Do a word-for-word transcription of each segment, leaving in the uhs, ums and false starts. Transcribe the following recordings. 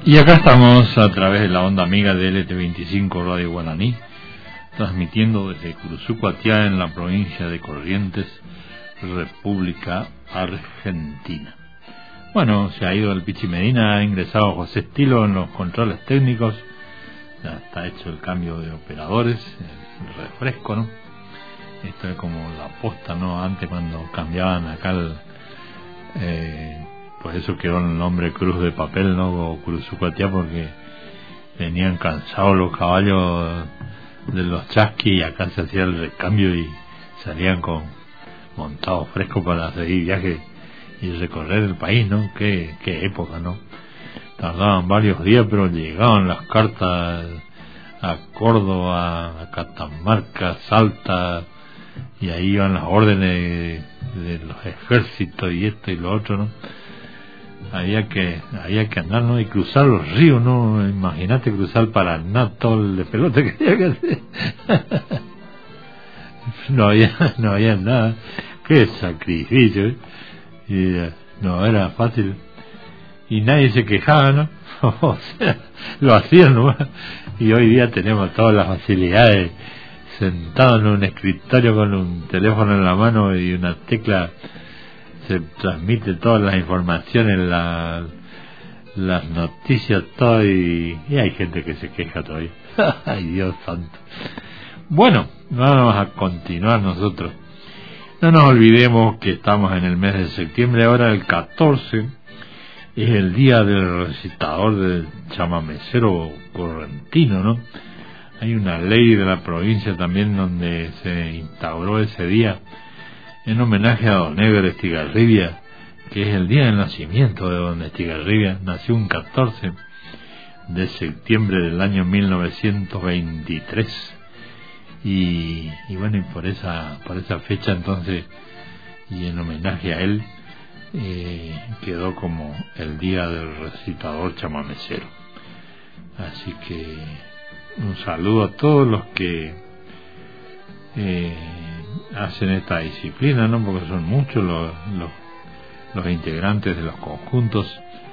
Y acá estamos a través de la onda amiga de L T veinticinco Radio Guaraní, transmitiendo desde Curuzucuatiá en la provincia de Corrientes, República Argentina. Bueno, se ha ido el Pichi Medina, ha ingresado José Estilo en los controles técnicos, ya está hecho el cambio de operadores, el refresco, ¿no? Esto es como la posta, ¿no? Antes cuando cambiaban acá el... Eh, pues eso quedó el nombre Cruz de Papel, ¿no? O Curuzucuatiá, porque venían cansados los caballos de los chasquis y acá se hacía el recambio y salían con montados frescos para seguir viaje y recorrer el país, ¿no? Qué, qué época, ¿no? Tardaban varios días, pero llegaban las cartas a Córdoba, a Catamarca, Salta, y ahí iban las órdenes de los ejércitos y esto y lo otro, ¿no? Había que había que andar, ¿no? Y cruzar los ríos, ¿no? Imagínate cruzar Paraná, todo el de pelota que había que hacer. no había no había nada. Qué sacrificio, ¿eh? Y uh, no era fácil y nadie se quejaba, ¿no? O sea, lo hacían, ¿no? Y hoy día tenemos todas las facilidades, sentado en un escritorio con un teléfono en la mano y una tecla se transmite todas las informaciones, la, las noticias, todo, y, y hay gente que se queja todavía. Ay, Dios santo. Bueno, vamos a continuar nosotros. No nos olvidemos que estamos en el mes de septiembre, ahora el catorce es el día del recitador del chamamecero correntino, ¿no? Hay una ley de la provincia también donde se instauró ese día en homenaje a don Eber Estigarribia, que es el día del nacimiento de don Estigarribia. Nació un catorce de septiembre del año mil novecientos veintitrés y, y bueno, y por esa por esa fecha entonces, y en homenaje a él, eh, quedó como el día del recitador chamamecero. Así que un saludo a todos los que eh, hacen esta disciplina, ¿no? Porque son muchos los, los, los integrantes de los conjuntos,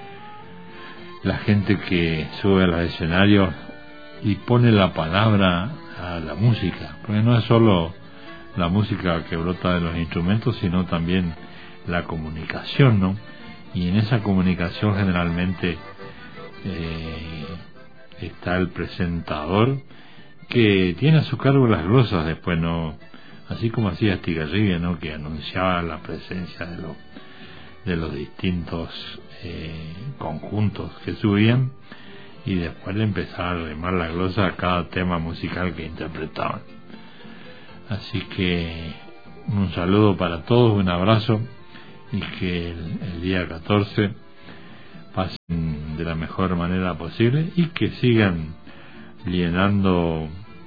la gente que sube a los escenarios y pone la palabra a la música, porque no es solo la música que brota de los instrumentos, sino también la comunicación, ¿no? Y en esa comunicación generalmente eh, está el presentador que tiene a su cargo las glosas después, ¿no? Así como hacía Estigarribia, ¿no? Que anunciaba la presencia de los de los distintos eh, conjuntos que subían y después le empezaba a remar la glosa a cada tema musical que interpretaban. Así que un saludo para todos, un abrazo, y que el, el día catorce pasen de la mejor manera posible y que sigan llenando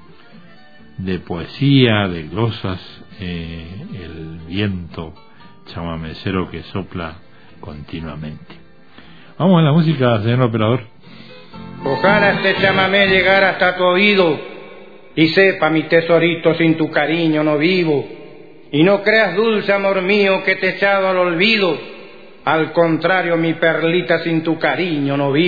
de poesía, de glosas, eh, el viento chamamecero que sopla continuamente. Vamos a la música, señor operador. Ojalá este chamamé llegara hasta tu oído y sepa, mi tesorito, sin tu cariño no vivo. Y no creas, dulce amor mío, que te he echado al olvido. Al contrario, mi perlita, sin tu cariño no vivo.